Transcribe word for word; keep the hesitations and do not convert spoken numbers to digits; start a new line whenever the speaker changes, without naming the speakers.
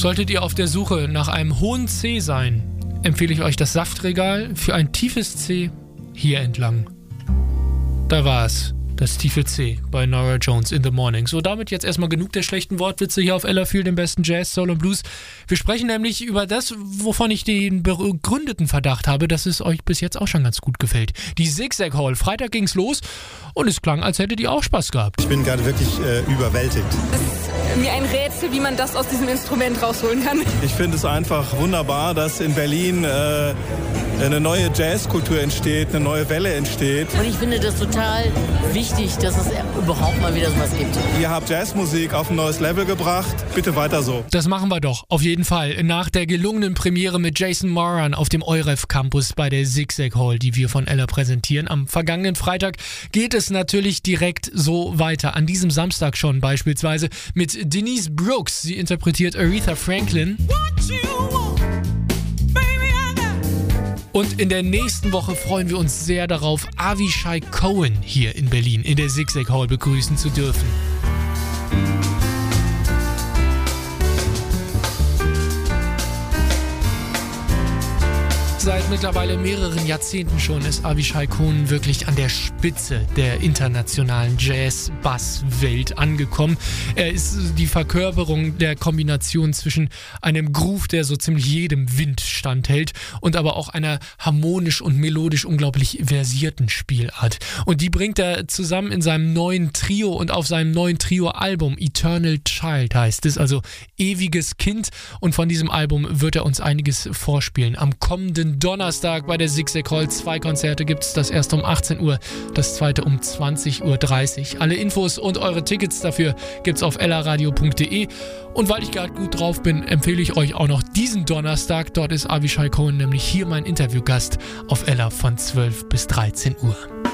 Solltet ihr auf der Suche nach einem hohen C sein, empfehle ich euch das Saftregal. Für ein tiefes C hier entlang. Da war es. Das tiefe C bei Norah Jones in the Morning. So, damit jetzt erstmal genug der schlechten Wortwitze hier auf Ella Field, dem besten Jazz, Soul und Blues. Wir sprechen nämlich über das, wovon ich den begründeten Verdacht habe, dass es euch bis jetzt auch schon ganz gut gefällt. Die Zigzag Hall. Freitag ging's los und es klang, als hättet ihr auch Spaß gehabt.
Ich bin gerade wirklich äh, überwältigt.
Es ist mir ein Rätsel, wie man das aus diesem Instrument rausholen kann.
Ich finde es einfach wunderbar, dass in Berlin äh, eine neue Jazzkultur entsteht, eine neue Welle entsteht.
Und ich finde das total wichtig, dass es überhaupt mal wieder sowas gibt.
Ihr habt Jazzmusik auf ein neues Level gebracht. Bitte weiter so.
Das machen wir doch, auf jeden Fall. Nach der gelungenen Premiere mit Jason Moran auf dem Euref Campus bei der Zigzag Hall, die wir von Ella präsentieren. Am vergangenen Freitag geht es natürlich direkt so weiter. An diesem Samstag schon beispielsweise mit Denise Brooks. Sie interpretiert Aretha Franklin. Und in der nächsten Woche freuen wir uns sehr darauf, Avishai Cohen hier in Berlin in der Zigzag Hall begrüßen zu dürfen. Seit mittlerweile mehreren Jahrzehnten schon ist Avishai Cohen wirklich an der Spitze der internationalen Jazz-Bass-Welt angekommen. Er ist die Verkörperung der Kombination zwischen einem Groove, der so ziemlich jedem Wind standhält, und aber auch einer harmonisch und melodisch unglaublich versierten Spielart. Und die bringt er zusammen in seinem neuen Trio und auf seinem neuen Trio-Album Eternal Child heißt es, also ewiges Kind. Und von diesem Album wird er uns einiges vorspielen. Am kommenden Donnerstag bei der Zigzag Hall. Zwei Konzerte gibt es, das erste um achtzehn Uhr, das zweite um zwanzig Uhr dreißig. Alle Infos und eure Tickets dafür gibt es auf ellaradio punkt de. Und weil ich gerade gut drauf bin, empfehle ich euch auch noch diesen Donnerstag. Dort ist Avishai Cohen nämlich hier mein Interviewgast auf Ella von zwölf bis dreizehn Uhr.